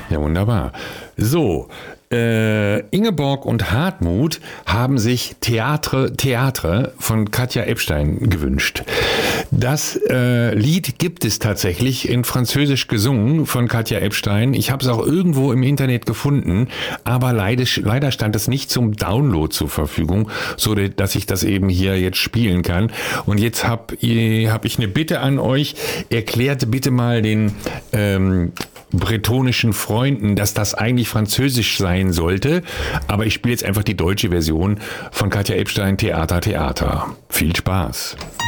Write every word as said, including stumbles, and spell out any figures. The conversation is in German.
Ja, wunderbar. So, äh, Ingeborg und Hartmut haben sich Theatre, Theatre von Katja Ebstein gewünscht. Das äh, Lied gibt es tatsächlich in Französisch gesungen von Katja Ebstein. Ich habe es auch irgendwo im Internet gefunden, aber leider, leider stand es nicht zum Download zur Verfügung, so dass ich das eben hier jetzt spielen kann. Und jetzt habe hab ich eine Bitte an euch. Erklärt bitte mal den ähm, bretonischen Freunden, dass das eigentlich Französisch sein sollte. Aber ich spiele jetzt einfach die deutsche Version von Katja Ebstein, Theater, Theater. Viel Spaß.